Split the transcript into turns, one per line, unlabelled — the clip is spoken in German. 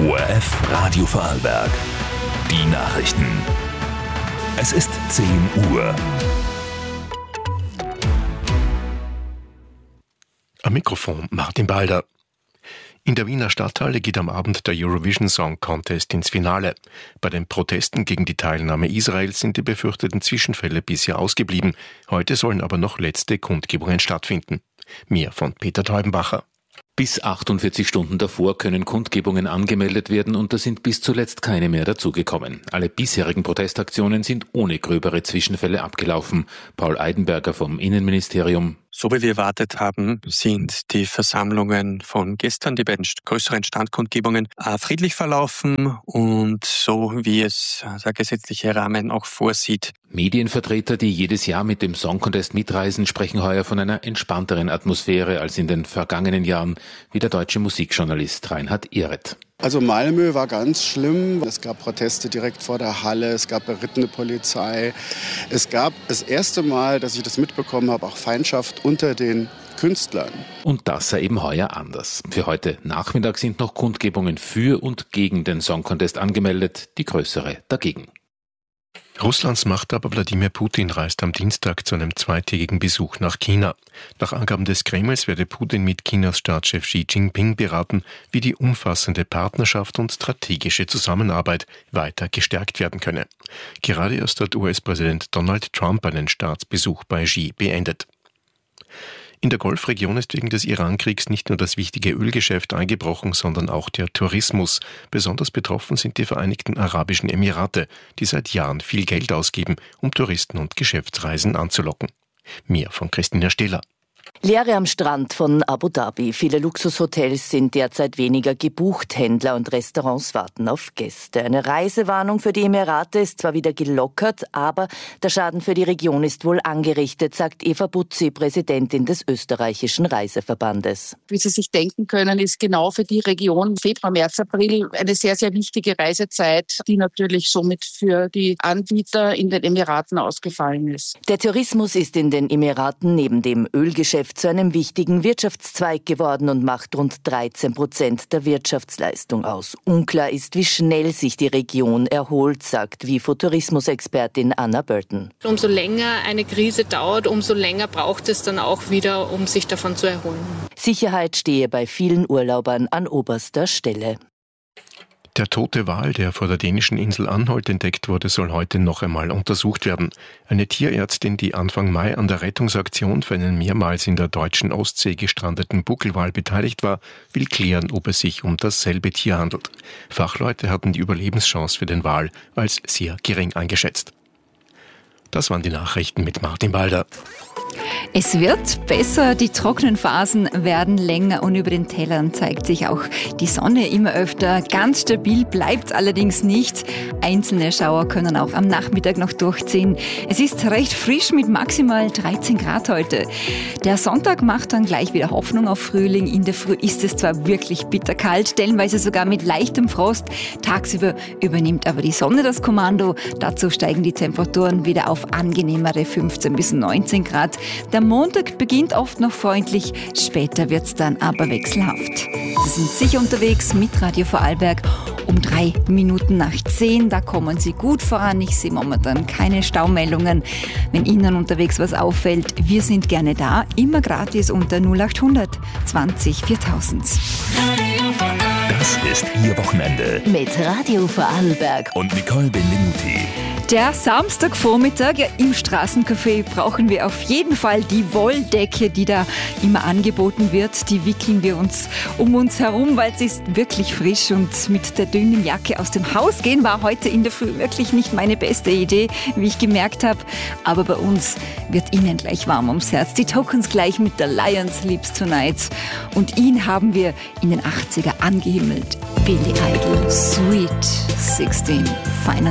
ORF Radio Vorarlberg. Die Nachrichten. Es ist 10 Uhr.
Am Mikrofon Martin Balder. In der Wiener Stadthalle geht am Abend der Eurovision Song Contest ins Finale. Bei den Protesten gegen die Teilnahme Israels sind die befürchteten Zwischenfälle bisher ausgeblieben. Heute sollen aber noch letzte Kundgebungen stattfinden. Mehr von Peter Teubenbacher.
Bis 48 Stunden davor können Kundgebungen angemeldet werden und da sind bis zuletzt keine mehr dazugekommen. Alle bisherigen Protestaktionen sind ohne gröbere Zwischenfälle abgelaufen. Paul Eidenberger vom Innenministerium.
So wie wir erwartet haben, sind die Versammlungen von gestern, die beiden größeren Standkundgebungen, friedlich verlaufen und so wie es der gesetzliche Rahmen auch vorsieht.
Medienvertreter, die jedes Jahr mit dem Song Contest mitreisen, sprechen heuer von einer entspannteren Atmosphäre als in den vergangenen Jahren, wie der deutsche Musikjournalist Reinhard Ehret.
Also Malmö war ganz schlimm. Es gab Proteste direkt vor der Halle, es gab berittene Polizei. Es gab das erste Mal, dass ich das mitbekommen habe, auch Feindschaft unter den Künstlern.
Und das sei eben heuer anders. Für heute Nachmittag sind noch Kundgebungen für und gegen den Song Contest angemeldet, die größere dagegen.
Russlands Machthaber Wladimir Putin reist am Dienstag zu einem zweitägigen Besuch nach China. Nach Angaben des Kremls werde Putin mit Chinas Staatschef Xi Jinping beraten, wie die umfassende Partnerschaft und strategische Zusammenarbeit weiter gestärkt werden könne. Gerade erst hat US-Präsident Donald Trump einen Staatsbesuch bei Xi beendet. In der Golfregion ist wegen des Iran-Kriegs nicht nur das wichtige Ölgeschäft eingebrochen, sondern auch der Tourismus. Besonders betroffen sind die Vereinigten Arabischen Emirate, die seit Jahren viel Geld ausgeben, um Touristen und Geschäftsreisen anzulocken. Mehr von Christina Stehler.
Leere am Strand von Abu Dhabi. Viele Luxushotels sind derzeit weniger gebucht. Händler und Restaurants warten auf Gäste. Eine Reisewarnung für die Emirate ist zwar wieder gelockert, aber der Schaden für die Region ist wohl angerichtet, sagt Eva Butzi, Präsidentin des österreichischen Reiseverbandes.
Wie Sie sich denken können, ist genau für die Region Februar, März, April eine sehr, sehr wichtige Reisezeit, die natürlich somit für die Anbieter in den Emiraten ausgefallen ist.
Der Tourismus ist in den Emiraten neben dem Ölgeschäft zu einem wichtigen Wirtschaftszweig geworden und macht rund 13% der Wirtschaftsleistung aus. Unklar ist, wie schnell sich die Region erholt, sagt WIFO-Tourismusexpertin Anna Burton.
Umso länger eine Krise dauert, umso länger braucht es dann auch wieder, um sich davon zu erholen.
Sicherheit stehe bei vielen Urlaubern an oberster Stelle.
Der tote Wal, der vor der dänischen Insel Anholt entdeckt wurde, soll heute noch einmal untersucht werden. Eine Tierärztin, die Anfang Mai an der Rettungsaktion für einen mehrmals in der deutschen Ostsee gestrandeten Buckelwal beteiligt war, will klären, ob es sich um dasselbe Tier handelt. Fachleute hatten die Überlebenschance für den Wal als sehr gering eingeschätzt. Das waren die Nachrichten mit Martin Balder.
Es wird besser, die trockenen Phasen werden länger und über den Tälern zeigt sich auch die Sonne immer öfter. Ganz stabil bleibt es allerdings nicht. Einzelne Schauer können auch am Nachmittag noch durchziehen. Es ist recht frisch mit maximal 13 Grad heute. Der Sonntag macht dann gleich wieder Hoffnung auf Frühling. In der Früh ist es zwar wirklich bitterkalt, stellenweise sogar mit leichtem Frost. Tagsüber übernimmt aber die Sonne das Kommando. Dazu steigen die Temperaturen wieder auf angenehmere 15 bis 19 Grad. Der Montag beginnt oft noch freundlich, später wird es dann aber wechselhaft. Sie sind sicher unterwegs mit Radio Vorarlberg um 3 Minuten nach 10. Da kommen Sie gut voran. Ich sehe momentan keine Staumeldungen. Wenn Ihnen unterwegs was auffällt, wir sind gerne da. Immer gratis unter 0800 20 4000.
Das ist Ihr Wochenende.
Mit Radio Vorarlberg
Und Nicole Benvenuti.
Der Samstagvormittag im Straßencafé brauchen wir auf jeden Fall die Wolldecke, die da immer angeboten wird. Die wickeln wir uns um uns herum, weil es ist wirklich frisch und mit der dünnen Jacke aus dem Haus gehen war heute in der Früh wirklich nicht meine beste Idee, wie ich gemerkt habe. Aber bei uns wird Ihnen gleich warm ums Herz. Die Tokens gleich mit der Lion Sleeps Tonight. Und ihn haben wir in den 80er angehimmelt. Billy Idol, Sweet 16, Final